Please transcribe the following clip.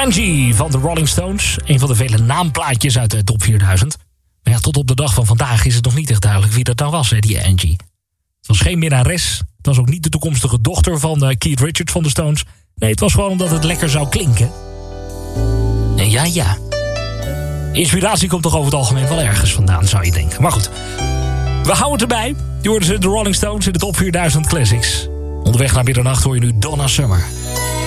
Angie van de Rolling Stones. Een van de vele naamplaatjes uit de top 4000. Maar ja, tot op de dag van vandaag is het nog niet echt duidelijk wie dat nou was, hè, die Angie. Het was geen minnares. Het was ook niet de toekomstige dochter van Keith Richards van de Stones. Nee, het was gewoon omdat het lekker zou klinken. En ja. Inspiratie komt toch over het algemeen wel ergens vandaan, zou je denken. Maar goed, we houden het erbij. Je hoorde ze de Rolling Stones in de top 4000 Classics. Onderweg naar middernacht hoor je nu Donna Summer.